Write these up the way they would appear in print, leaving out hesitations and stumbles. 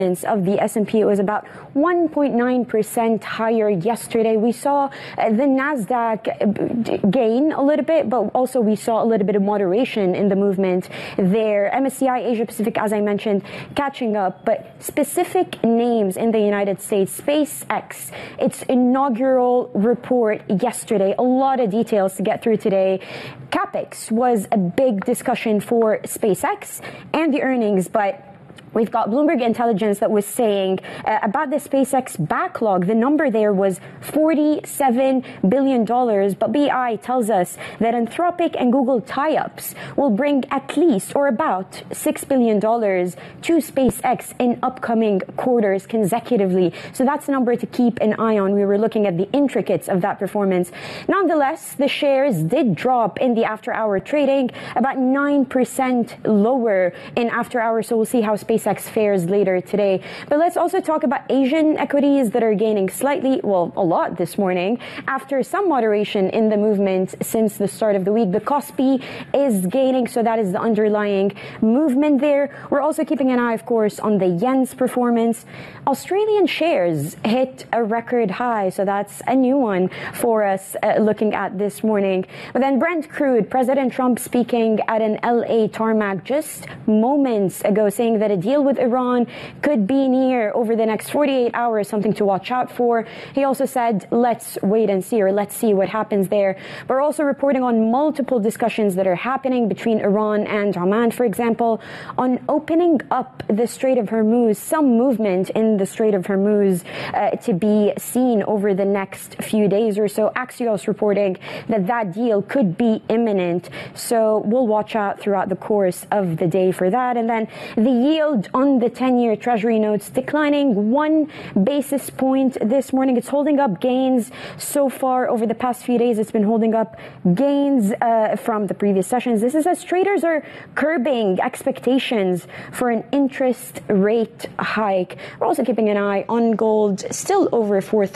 of the S&P. It was about 1.9% higher yesterday. We saw the Nasdaq gain a little bit, but also we saw a little bit of moderation in the movement there. MSCI Asia Pacific, as I mentioned, catching up, but specific names in the United States. SpaceX, its inaugural report yesterday. A lot of details to get through today. CapEx was a big discussion for SpaceX and the earnings, but we've got Bloomberg Intelligence that was saying about the SpaceX backlog. The number there was $47 billion. But BI tells us that Anthropic and Google tie-ups will bring at least or about $6 billion to SpaceX in upcoming quarters consecutively. So that's a number to keep an eye on. We were looking at the intricacies of that performance. Nonetheless, the shares did drop in the after-hour trading, about 9% lower in after-hours. So we'll see how SpaceX fares later today. But let's also talk about Asian equities that are gaining slightly, well, a lot this morning after some moderation in the movement since the start of the week. The Kospi is gaining, so that is the underlying movement there. We're also keeping an eye, of course, on the yen's performance. Australian shares hit a record high, so that's a new one for us looking at this morning. But then Brent crude, President Trump speaking at an LA tarmac just moments ago, saying that a deal with Iran could be near over the next 48 hours, something to watch out for. He also said, let's wait and see, or let's see what happens there. We're also reporting on multiple discussions that are happening between Iran and Oman, for example, on opening up the Strait of Hormuz, some movement in the Strait of Hormuz to be seen over the next few days or so. Axios reporting that that deal could be imminent. So we'll watch out throughout the course of the day for that. And then the yield on the 10-year Treasury notes declining 1 basis point this morning. It's holding up gains so far over the past few days. It's been holding up gains from the previous sessions. This is as traders are curbing expectations for an interest rate hike. We're also keeping an eye on gold, still over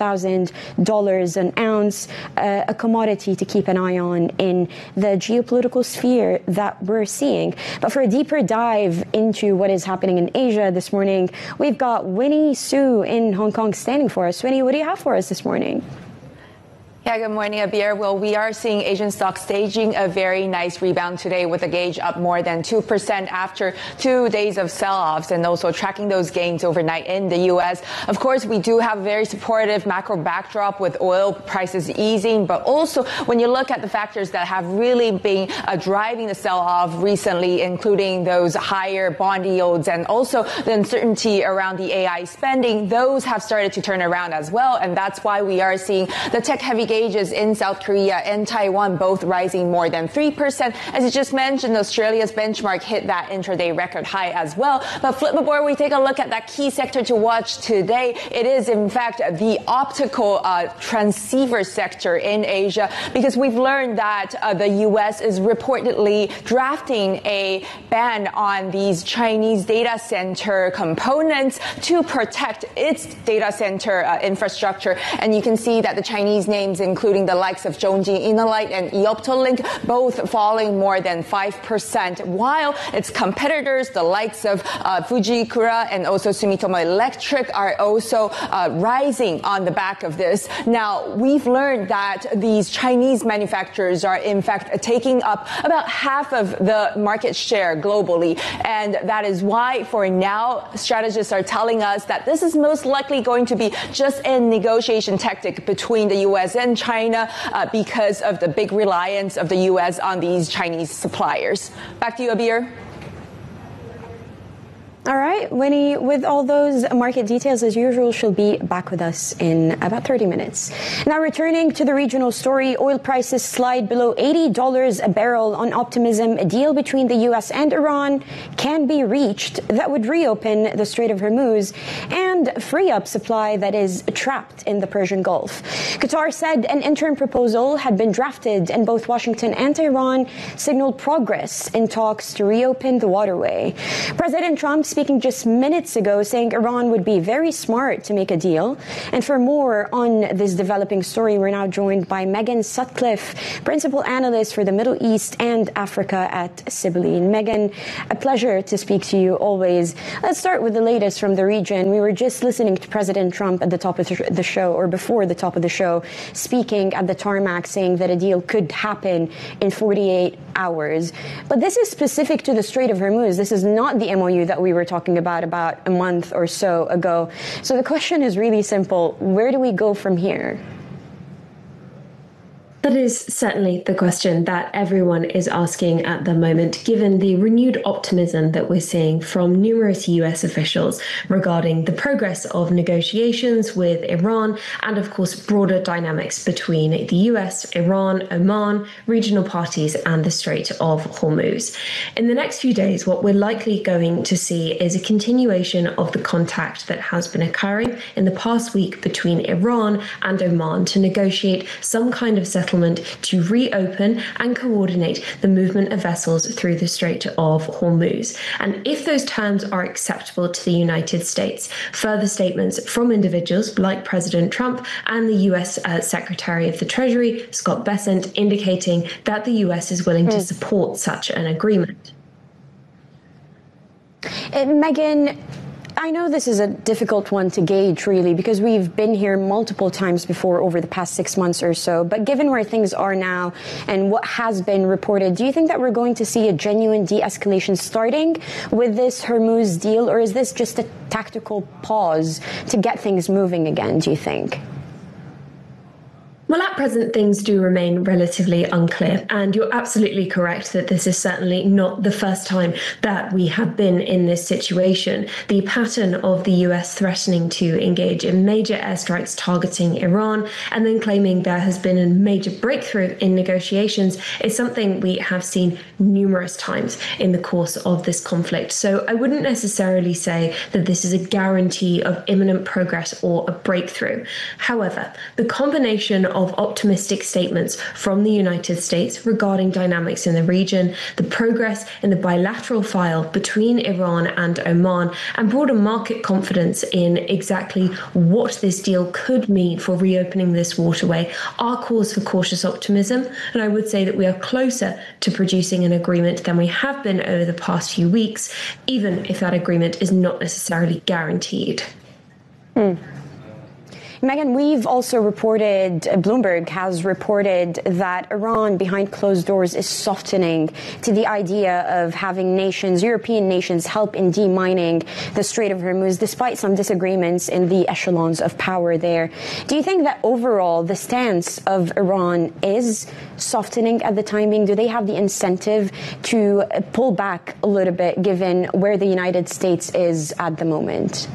$4,000 an ounce, a commodity to keep an eye on in the geopolitical sphere that we're seeing. But for a deeper dive into what is happening in Asia this morning, we've got Winnie Su in Hong Kong standing for us. Winnie, what do you have for us this morning? Yeah, good morning, Abir. Well, we are seeing Asian stocks staging a very nice rebound today with a gauge up more than 2% after 2 days of sell-offs and also tracking those gains overnight in the U.S. Of course, we do have a very supportive macro backdrop with oil prices easing, but also when you look at the factors that have really been driving the sell-off recently, including those higher bond yields and also the uncertainty around the AI spending, those have started to turn around as well. And that's why we are seeing the tech-heavy gauges in South Korea and Taiwan both rising more than 3%. As you just mentioned, Australia's benchmark hit that intraday record high as well. But flip aboard, we take a look at that key sector to watch today. It is, in fact, the optical transceiver sector in Asia, because we've learned that the U.S. is reportedly drafting a ban on these Chinese data center components to protect its data center infrastructure. And you can see that the Chinese names, including the likes of Zhongji Innolight and Eoptolink, both falling more than 5%, while its competitors, the likes of Fujikura and also Sumitomo Electric, are also rising on the back of this. Now, we've learned that these Chinese manufacturers are, in fact, taking up about half of the market share globally. And that is why, for now, strategists are telling us that this is most likely going to be just a negotiation tactic between the U.S. and China because of the big reliance of the U.S. on these Chinese suppliers. Back to you, Abir. All right, Winnie, with all those market details, as usual, she'll be back with us in about 30 minutes. Now, returning to the regional story, oil prices slide below $80 a barrel on optimism. A deal between the U.S. and Iran can be reached that would reopen the Strait of Hormuz and free up supply that is trapped in the Persian Gulf. Qatar said an interim proposal had been drafted, and both Washington and Tehran signaled progress in talks to reopen the waterway. President Trump speaking just minutes ago, saying Iran would be very smart to make a deal. And for more on this developing story, we're now joined by Megan Sutcliffe, Principal Analyst for the Middle East and Africa at Sibylline. Megan, a pleasure to speak to you always. Let's start with the latest from the region. We were just listening to President Trump at the top of the show, or before the top of the show, speaking at the tarmac, saying that a deal could happen in 48 hours. But this is specific to the Strait of Hormuz. This is not the MOU that we were talking about a month or so ago. So the question is really simple. Where do we go from here? That is certainly the question that everyone is asking at the moment, given the renewed optimism that we're seeing from numerous US officials regarding the progress of negotiations with Iran and, of course, broader dynamics between the US, Iran, Oman, regional parties and the Strait of Hormuz. In the next few days, what we're likely going to see is a continuation of the contact that has been occurring in the past week between Iran and Oman to negotiate some kind of settlement to reopen and coordinate the movement of vessels through the Strait of Hormuz. And if those terms are acceptable to the United States, further statements from individuals like President Trump and the US Secretary of the Treasury, Scott Bessent, indicating that the US is willing to support such an agreement. Megan, I know this is a difficult one to gauge, really, because we've been here multiple times before over the past 6 months or so. But given where things are now and what has been reported, do you think that we're going to see a genuine de-escalation starting with this Hormuz deal, or is this just a tactical pause to get things moving again, do you think? Well, at present, things do remain relatively unclear, and you're absolutely correct that this is certainly not the first time that we have been in this situation. The pattern of the US threatening to engage in major airstrikes targeting Iran and then claiming there has been a major breakthrough in negotiations is something we have seen numerous times in the course of this conflict. So I wouldn't necessarily say that this is a guarantee of imminent progress or a breakthrough. However, the combination of optimistic statements from the United States regarding dynamics in the region, the progress in the bilateral file between Iran and Oman, and broader market confidence in exactly what this deal could mean for reopening this waterway are cause for cautious optimism. And I would say that we are closer to producing an agreement than we have been over the past few weeks, even if that agreement is not necessarily guaranteed. Megan, we've also reported, Bloomberg has reported that Iran behind closed doors is softening to the idea of having nations, European nations, help in demining the Strait of Hormuz, despite some disagreements in the echelons of power there. Do you think that overall the stance of Iran is softening at the time being? Do they have the incentive to pull back a little bit given where the United States is at the moment?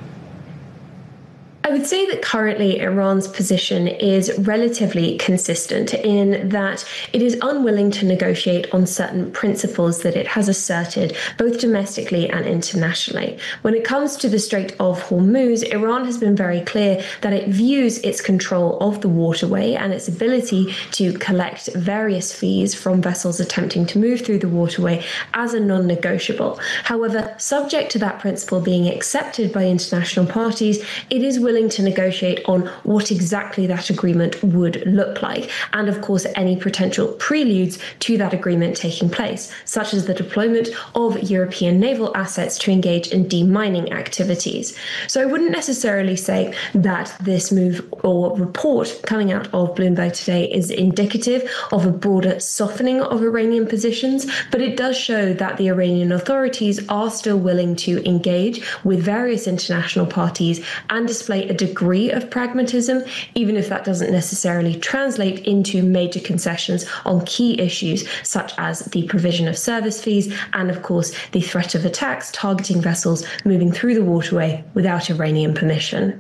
I would say that currently Iran's position is relatively consistent in that it is unwilling to negotiate on certain principles that it has asserted both domestically and internationally. When it comes to the Strait of Hormuz, Iran has been very clear that it views its control of the waterway and its ability to collect various fees from vessels attempting to move through the waterway as a non-negotiable. However, subject to that principle being accepted by international parties, it is willing to negotiate on what exactly that agreement would look like, and of course any potential preludes to that agreement taking place, such as the deployment of European naval assets to engage in demining activities. So I wouldn't necessarily say that this move or report coming out of Bloomberg today is indicative of a broader softening of Iranian positions, but it does show that the Iranian authorities are still willing to engage with various international parties and display a degree of pragmatism, even if that doesn't necessarily translate into major concessions on key issues such as the provision of service fees and, of course, the threat of attacks targeting vessels moving through the waterway without Iranian permission.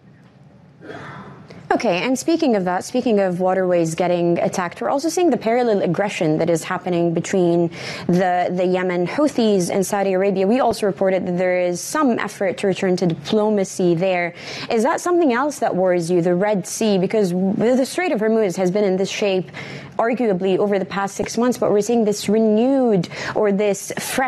Okay, and speaking of that, speaking of waterways getting attacked, we're also seeing the parallel aggression that is happening between the Yemen Houthis and Saudi Arabia. We also reported that there is some effort to return to diplomacy there. Is that something else that worries you, the Red Sea? Because the Strait of Hormuz has been in this shape arguably over the past 6 months, but we're seeing this renewed or this fresh